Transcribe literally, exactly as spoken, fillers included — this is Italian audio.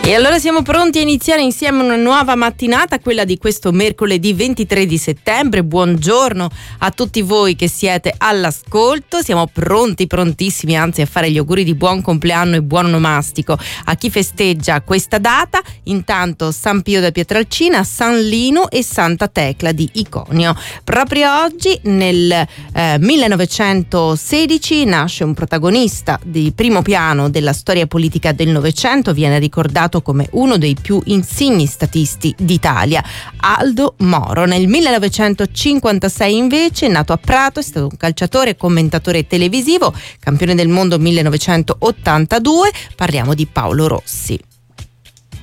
E allora siamo pronti a iniziare insieme una nuova mattinata, quella di questo mercoledì ventitré di settembre. Buongiorno a tutti voi che siete all'ascolto. Siamo pronti, prontissimi anzi a fare gli auguri di buon compleanno e buon onomastico a chi festeggia questa data. Intanto San Pio da Pietrelcina, San Lino e Santa Tecla di Iconio. Proprio oggi nel eh, millenovecentosedici nasce un protagonista di primo piano della storia politica del Novecento, viene ricordato come uno dei più insigni statisti d'Italia, Aldo Moro. Nel millenovecentocinquantasei invece, nato a Prato, è stato un calciatore e commentatore televisivo, campione del mondo millenovecentottantadue. Parliamo di Paolo Rossi.